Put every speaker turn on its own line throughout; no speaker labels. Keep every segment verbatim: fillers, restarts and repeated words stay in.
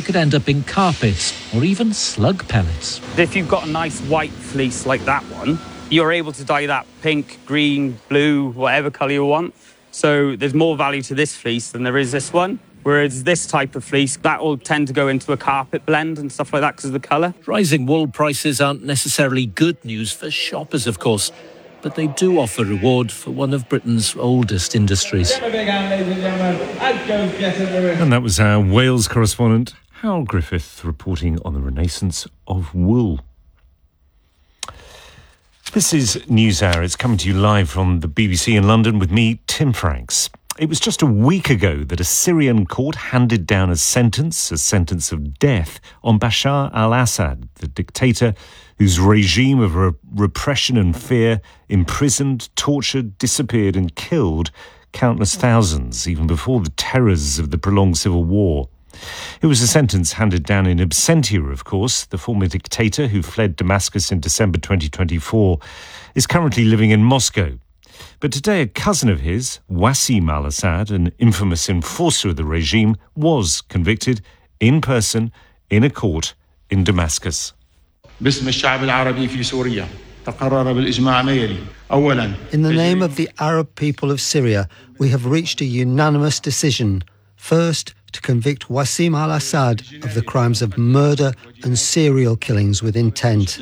could end up in carpets or even slug pellets.
If you've got a nice white fleece like that one, you're able to dye that pink, green, blue, whatever colour you want. So there's more value to this fleece than there is this one. Whereas this type of fleece, that will tend to go into a carpet blend and stuff like that because of the colour.
Rising wool prices aren't necessarily good news for shoppers, of course, but they do offer reward for one of Britain's oldest industries.
And that was our Wales correspondent, Hal Griffith, reporting on the renaissance of wool. This is NewsHour. It's coming to you live from the B B C in London with me, Tim Franks. It was just a week ago that a Syrian court handed down a sentence, a sentence of death, on Bashar al-Assad, the dictator whose regime of re- repression and fear imprisoned, tortured, disappeared and killed countless thousands, even before the terrors of the prolonged civil war. It was a sentence handed down in absentia, of course. The former dictator, who fled Damascus in December twenty twenty-four, is currently living in Moscow. But today, a cousin of his, Wassim al-Assad, an infamous enforcer of the regime, was convicted in person in a court in Damascus.
In the
name of the Arab people of Syria, we have reached a unanimous decision. First, to convict Wassim al-Assad of the crimes of murder and serial killings with intent.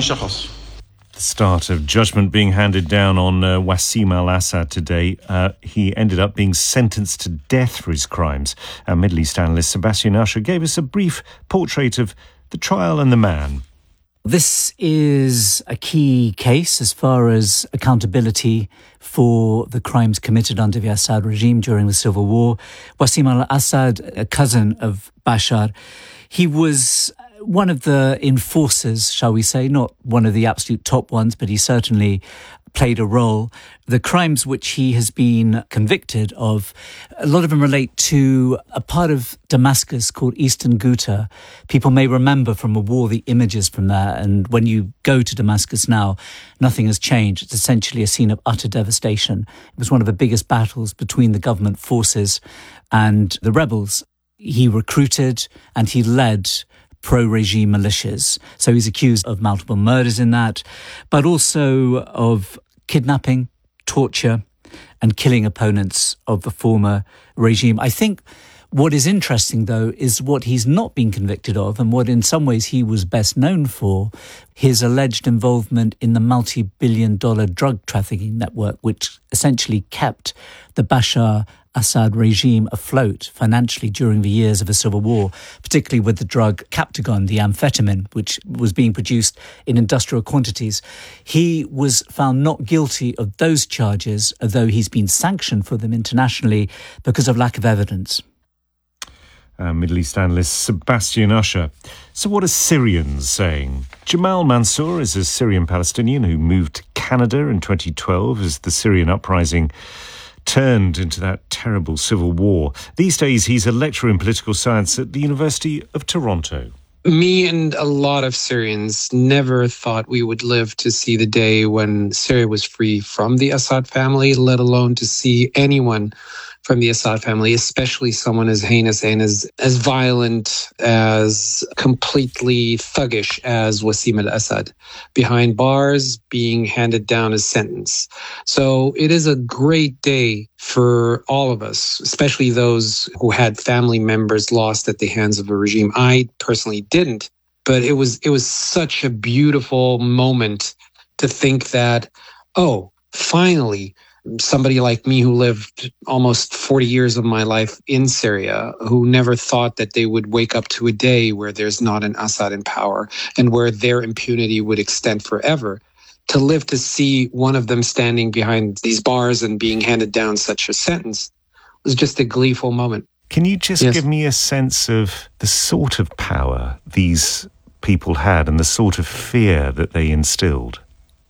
The start of judgment being handed down on uh, Wassim al-Assad today. Uh, he ended up being sentenced to death for his crimes. Our Middle East analyst Sebastian Usher gave us a brief portrait of the trial and the man.
This is a key case as far as accountability for the crimes committed under the Assad regime during the civil war. Wassim al-Assad, a cousin of Bashar, he was one of the enforcers, shall we say, not one of the absolute top ones, but he certainly played a role. The crimes which he has been convicted of, a lot of them relate to a part of Damascus called Eastern Ghouta. People may remember from a war the images from there, and when you go to Damascus now, nothing has changed. It's essentially a scene of utter devastation. It was one of the biggest battles between the government forces and the rebels. He recruited and he led pro-regime militias. So he's accused of multiple murders in that, but also of kidnapping, torture, and killing opponents of the former regime. I think what is interesting, though, is what he's not been convicted of and what in some ways he was best known for, his alleged involvement in the multi-billion dollar drug trafficking network, which essentially kept the Bashar Assad regime afloat financially during the years of the civil war, particularly with the drug Captagon, the amphetamine, which was being produced in industrial quantities. He was found not guilty of those charges, although he's been sanctioned for them internationally because of lack of evidence.
Uh, Middle East analyst Sebastian Usher. So what are Syrians saying? Jamal Mansour is a Syrian Palestinian who moved to Canada in twenty twelve as the Syrian uprising turned into that terrible civil war. These days, he's a lecturer in political science at the University of Toronto.
Me and a lot of Syrians never thought we would live to see the day when Syria was free from the Assad family, let alone to see anyone from the Assad family, especially someone as heinous and as, as violent, as completely thuggish as Wassim al-Assad, behind bars, being handed down a sentence. So it is a great day for all of us, especially those who had family members lost at the hands of a regime. I personally didn't, but it was it was such a beautiful moment to think that, oh, finally, somebody like me who lived almost forty years of my life in Syria, who never thought that they would wake up to a day where there's not an Assad in power and where their impunity would extend forever, to live to see one of them standing behind these bars and being handed down such a sentence was just a gleeful moment.
Can you just yes. give me a sense of the sort of power these people had and the sort of fear that they instilled?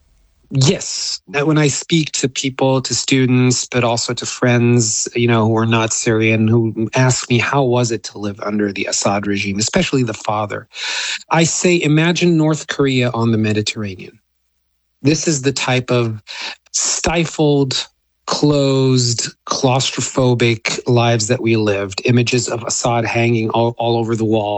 Yes. When I speak to people, to students, but also to friends, you know, who are not Syrian, who ask me, how was it to live under the Assad regime, especially the father? I say, imagine North Korea on the Mediterranean. This is the type of stifled, closed, claustrophobic lives that we lived. Images of Assad hanging all, all over the wall.